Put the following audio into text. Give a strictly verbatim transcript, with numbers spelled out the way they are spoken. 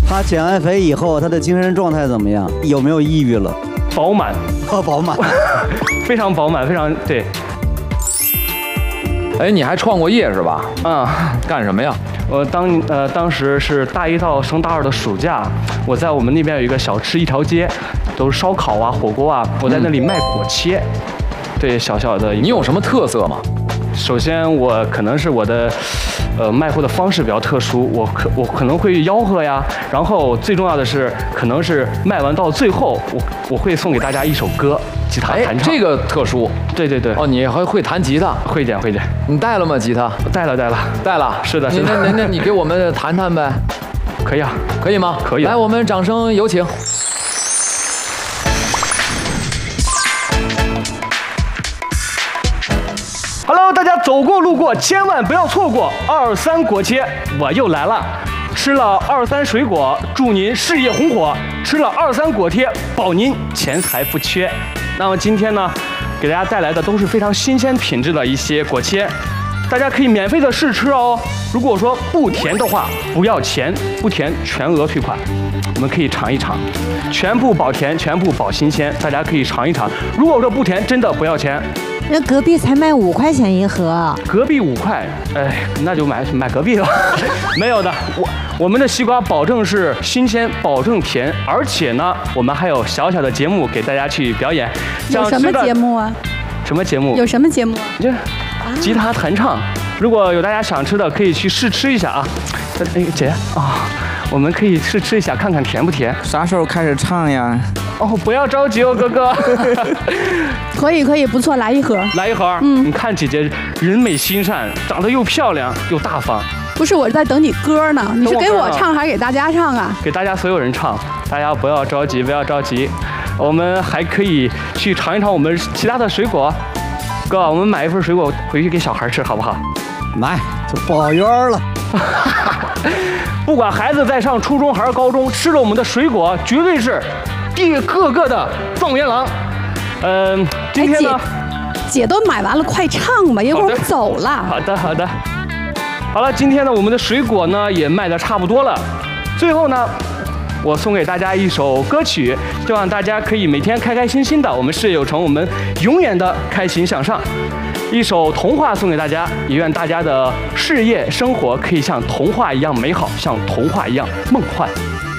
他减完肥以后，他的精神状态怎么样？有没有抑郁了？ 饱满， 哦，饱满， 非常饱满，非常对。 哎，你还创过业是吧？ 啊、 嗯，干什么呀？ 我当呃当时是大一到升大二的暑假，我在我们那边有一个小吃一条街，都是烧烤啊、火锅啊，我在那里卖果切。嗯、对，小小的。 你有什么特色吗？ 首先，我可能是我的，呃，卖货的方式比较特殊，我可我可能会吆喝呀，然后最重要的是，可能是卖完到最后，我我会送给大家一首歌，吉他弹唱。 这个特殊。 对对对。 哦，你还会弹吉他？ 会点会点。 你带了吗？吉他？ 带了带了带了。 是的，是的。 那那那你给我们弹弹呗？ 可以啊， 可以吗？ 可以。 来，我们掌声有请。 Hello， 大家走过路过千万不要错过二三果切，我又来了。吃了二三水果，祝您事业红火；吃了二三果贴，保您钱财不缺。那么今天呢，给大家带来的都是非常新鲜品质的一些果切，大家可以免费的试吃哦。如果说不甜的话，不要钱，不甜全额退款。我们可以尝一尝，全部保甜，全部保新鲜，大家可以尝一尝。如果说不甜，真的不要钱。 人隔壁才卖五块钱一盒， 隔壁五块，哎，那就买买隔壁的。没有的，我我们的西瓜保证是新鲜，保证甜，而且呢，我们还有小小的节目给大家去表演。 有什么节目啊？ 什么节目？ 有什么节目？ 就吉他弹唱。如果有大家想吃的，可以去试吃一下啊。哎，姐啊、哦，我们可以试吃一下，看看甜不甜。 啥时候开始唱呀？ 哦，不要着急哦，哥哥。 可以可以，不错，来一盒。 来一盒。嗯，你看姐姐人美心善，长得又漂亮又大方。 不是，我在等你歌呢。你是给我唱还是给大家唱啊？ 给大家所有人唱，大家不要着急，不要着急。我们还可以去尝一尝我们其他的水果。哥，我们买一份水果回去给小孩吃，好不好？ 买，就不好约了。 不管孩子在上初中还是高中，吃了我们的水果，绝对是第个个的状元郎。嗯、呃，今天呢， 哎、姐, 姐都买完了，快唱吧，一会儿我们走了。 好的，好的。好了，今天呢，我们的水果呢也卖得差不多了。最后呢，我送给大家一首歌曲，希望大家可以每天开开心心的。我们事业有成，我们永远的开心向上。一首童话送给大家，也愿大家的事业生活可以像童话一样美好，像童话一样梦幻。